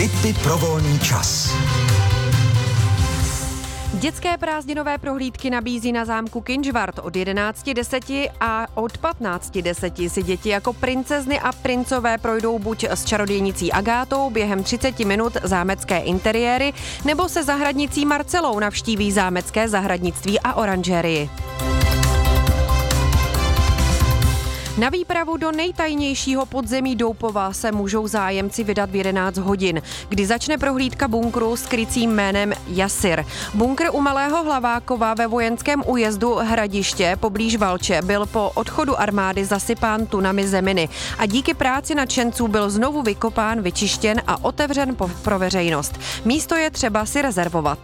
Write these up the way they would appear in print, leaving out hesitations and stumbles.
Tipy pro volný čas. Dětské prázdninové prohlídky nabízí na zámku Kynžvart od 11:10 a od 15:10 si děti jako princezny a princové projdou buď s čarodějnicí Agátou během 30 minut zámecké interiéry, nebo se zahradnicí Marcelou navštíví zámecké zahradnictví a oranžérii. Na výpravu do nejtajnějšího podzemí Doupova se můžou zájemci vydat v 11 hodin, kdy začne prohlídka bunkru s krycím jménem Jasir. Bunkr u Malého Hlavákova ve vojenském újezdu Hradiště poblíž Valče byl po odchodu armády zasypán tunami zeminy a díky práci nadšenců byl znovu vykopán, vyčištěn a otevřen pro veřejnost. Místo je třeba si rezervovat.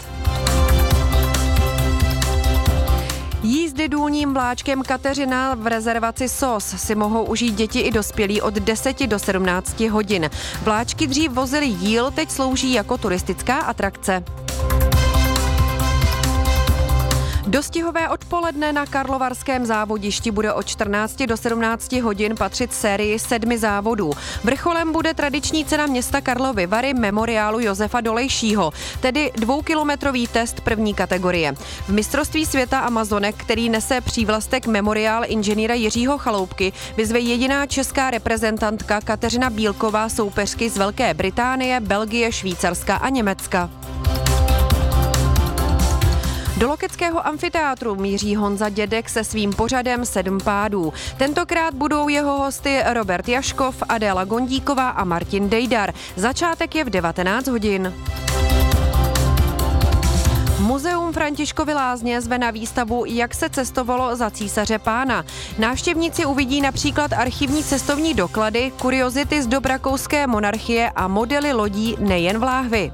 Jízdy důlním vláčkem Kateřina v rezervaci SOS si mohou užít děti i dospělí od 10 do 17 hodin. Vláčky dřív vozily jíl, teď slouží jako turistická atrakce. Dostihové odpoledne na karlovarském závodišti bude od 14 do 17 hodin patřit sérii 7 závodů. Vrcholem bude tradiční cena města Karlovy Vary memoriálu Josefa Dolejšího, tedy 2kilometrový test první kategorie. V mistrovství světa Amazonek, který nese přívlastek memoriál inženýra Jiřího Chaloupky, vyzve jediná česká reprezentantka Kateřina Bílková soupeřky z Velké Británie, Belgie, Švýcarska a Německa. Do Lokeckého amfiteátru míří Honza Dědek se svým pořadem 7 pádů. Tentokrát budou jeho hosty Robert Jaškov, Adéla Gondíková a Martin Dejdar. Začátek je v 19 hodin. Muzeum Františkovy Lázně zve na výstavu Jak se cestovalo za císaře pána. Návštěvníci uvidí například archivní cestovní doklady, kuriozity z dob rakouské monarchie a modely lodí nejen v láhvi.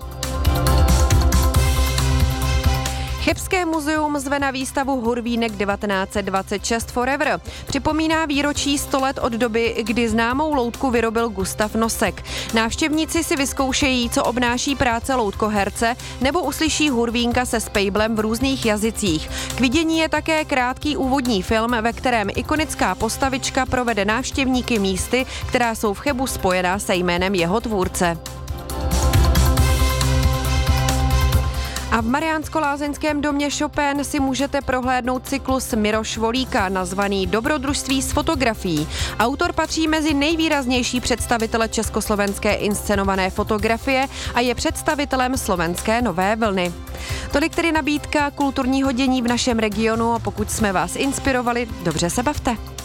Chebské muzeum zve na výstavu Hurvínek 1926 Forever. Připomíná výročí 100 let od doby, kdy známou loutku vyrobil Gustav Nosek. Návštěvníci si vyzkoušejí, co obnáší práce loutkoherce, nebo uslyší Hurvínka se spejblem v různých jazycích. K vidění je také krátký úvodní film, ve kterém ikonická postavička provede návštěvníky místy, která jsou v Chebu spojená se jménem jeho tvůrce. A v Mariánsko-Lázeňském domě Chopin si můžete prohlédnout cyklus Miroš Volíka, nazvaný Dobrodružství s fotografií. Autor patří mezi nejvýraznější představitele československé inscenované fotografie a je představitelem slovenské nové vlny. Tolik tedy nabídka kulturního dění v našem regionu a pokud jsme vás inspirovali, dobře se bavte.